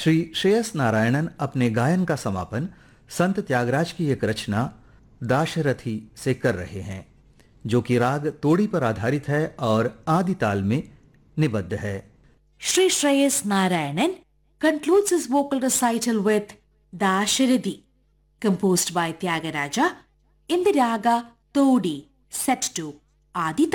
श्री श्रेयस नारायणन अपने गायन का समापन संत त्यागराज की एक रचना दाशरथी से कर रहे हैं, जो कि राग तोड़ी पर आधारित है और आदि ताल में निबद्ध है। Sri Shreyas Narayanan concludes his vocal recital with Dasharadi, composed by Tyagaraja in the raga Todi, set to Adi